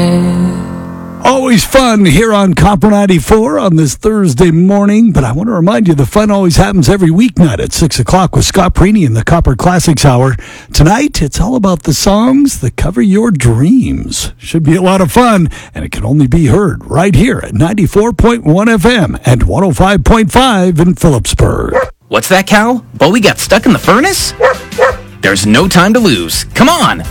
Always fun here on Copper 94 on this Thursday morning, but I want to remind you the fun always happens every weeknight at 6 o'clock with Scott Prini in the Copper Classics Hour. Tonight, it's all about the songs that cover your dreams. Should be a lot of fun, and it can only be heard right here at 94.1 FM and 105.5 in Phillipsburg. What's that, Cal? Bowie got stuck in the furnace? There's no time to lose. Come on!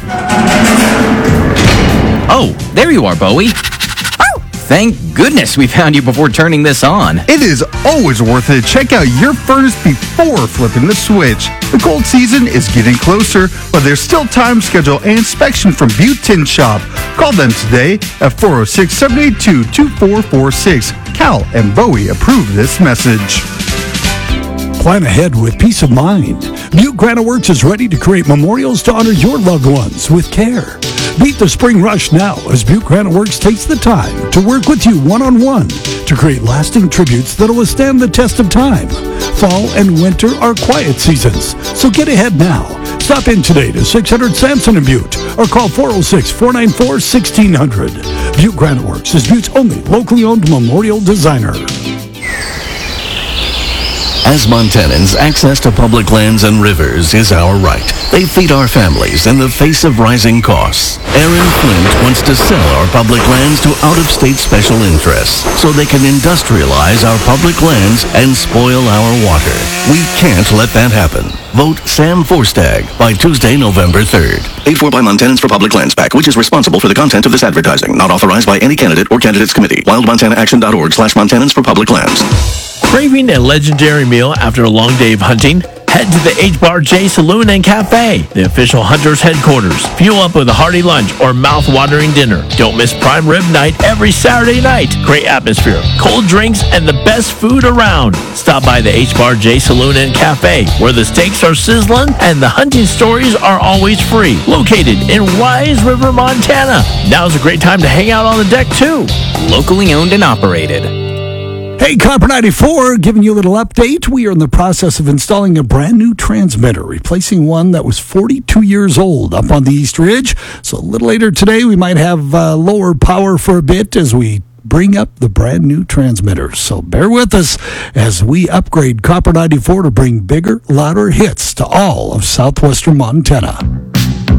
Oh, there you are, Bowie. Thank goodness we found you before turning this on. It is always worth it to check out your furnace before flipping the switch. The cold season is getting closer, but there's still time, schedule, and inspection from Butte Tin Shop. Call them today at 406-782-2446. Cal and Bowie approve this message. Plan ahead with peace of mind. Butte Granite Works is ready to create memorials to honor your loved ones with care. Beat the spring rush now as Butte Granite Works takes the time to work with you one-on-one to create lasting tributes that'll withstand the test of time. Fall and winter are quiet seasons, so get ahead now. Stop in today to 600 Sampson in Butte or call 406-494-1600. Butte Granite Works is Butte's only locally owned memorial designer. As Montanans, access to public lands and rivers is our right. They feed our families in the face of rising costs. Aaron Flint wants to sell our public lands to out-of-state special interests so they can industrialize our public lands and spoil our water. We can't let that happen. Vote Sam Forstag by Tuesday, November 3rd. Paid for by Montanans for Public Lands PAC, which is responsible for the content of this advertising. Not authorized by any candidate or candidates committee. WildMontanaAction.org/Montanans for Public Lands. Craving a legendary meal after a long day of hunting? Head to the H-Bar-J Saloon and Cafe, the official Hunter's headquarters. Fuel up with a hearty lunch or mouth-watering dinner. Don't miss prime rib night every Saturday night. Great atmosphere, cold drinks, and the best food around. Stop by the H-Bar-J Saloon and Cafe, where the steaks are sizzling and the hunting stories are always free. Located in Wise River, Montana. Now's a great time to hang out on the deck, too. Locally owned and operated. Hey, Copper 94, giving you a little update. We are in the process of installing a brand new transmitter, replacing one that was 42 years old up on the East Ridge. So a little later today, we might have lower power for a bit as we bring up the brand new transmitters. So bear with us as we upgrade Copper 94 to bring bigger, louder hits to all of southwestern Montana.